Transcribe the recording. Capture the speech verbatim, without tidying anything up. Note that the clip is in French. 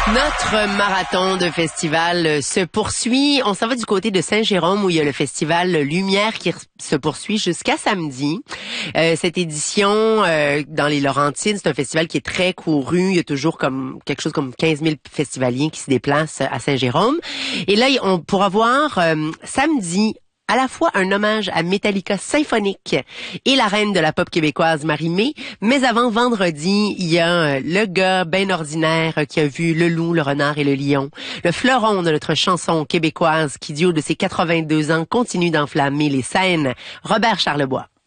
Notre marathon de festival se poursuit. On s'en va du côté de Saint-Jérôme où il y a le festival Lumière qui se poursuit jusqu'à samedi. Euh, cette édition euh, dans les Laurentides, c'est un festival qui est très couru. Il y a toujours comme quelque chose comme quinze mille festivaliers qui se déplacent à Saint-Jérôme. Et là, on pourra voir euh, samedi à la fois un hommage à Metallica symphonique et la reine de la pop québécoise Marie-Mé. Mais avant vendredi, il y a le gars ben ordinaire qui a vu le loup, le renard et le lion. Le fleuron de notre chanson québécoise qui, du haut de ses quatre-vingt-deux ans, continue d'enflammer les scènes. Robert Charlebois.